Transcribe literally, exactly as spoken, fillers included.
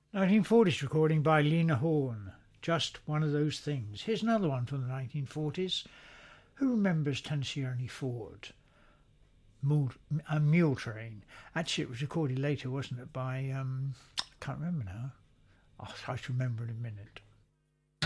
nineteen forties recording by Lena Horne. Just One of Those Things. Here's another one from the nineteen forties. Who remembers Tennessee Ernie Ford? Mule, a Mule Train. Actually, it was recorded later, wasn't it, by, um, I can't remember now. I'll try to remember in a minute.